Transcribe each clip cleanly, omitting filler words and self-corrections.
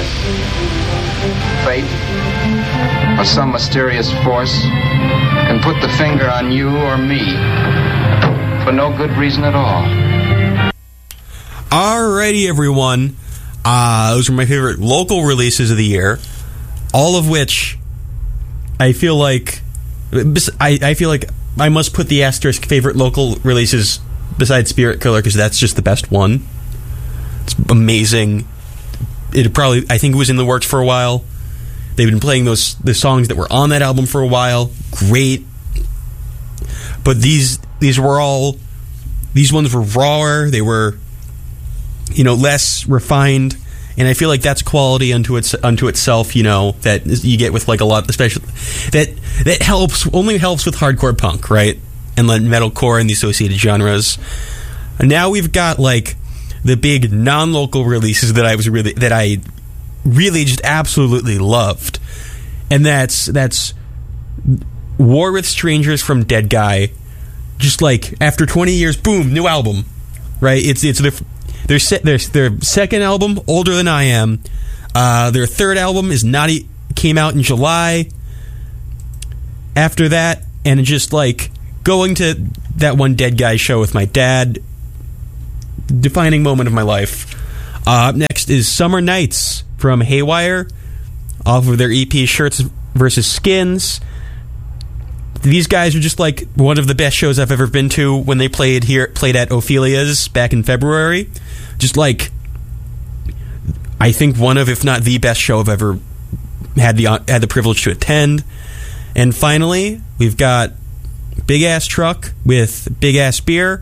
chance, fate, or some mysterious force can put the finger on you or me for no good reason at all. Alrighty, everyone. Those are my favorite local releases of the year, all of which I feel like I must put the asterisk favorite local releases besides Spirit Killer because that's just the best one. It's amazing. I think it was in the works for a while. They've been playing the songs that were on that album for a while. Great. But these ones were rawer. They were, less refined. And I feel like that's quality unto itself, that you get with like a lot, especially that only helps with hardcore punk, right? And like metalcore and the associated genres. And now we've got like the big non-local releases that I really just absolutely loved. And that's War with Strangers from Dead Guy. Just like after 20 years, boom, new album. Right? It's their second album, Older Than I Am. Their third album came out in July. After that, and just like going to that one Dead Guy show with my dad, defining moment of my life. Up next is Summer Nights from Haywire, off of their EP Shirts vs. Skins. These guys are just like one of the best shows I've ever been to when they played at Ophelia's back in February. Just like, I think one of, if not the best show I've ever had the privilege to attend. And finally, we've got Big Ass Truck with Big Ass Beer.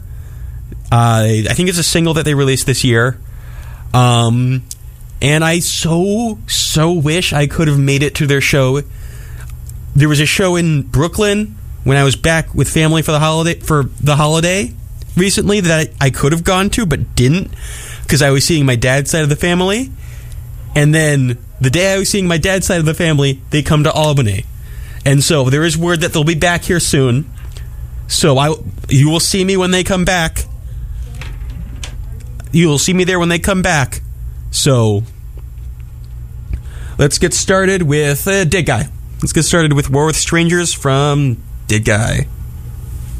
I think it's a single that they released this year. And I so wish I could have made it to their show. There was a show in Brooklyn when I was back with family for the holiday recently that I could have gone to but didn't because I was seeing my dad's side of the family. And then the day I was seeing my dad's side of the family, they come to Albany. And so there is word that they'll be back here soon. So you will see me when they come back. You will see me there when they come back. So let's get started with Dead Guy. Let's get started with War with Strangers from Dead Guy.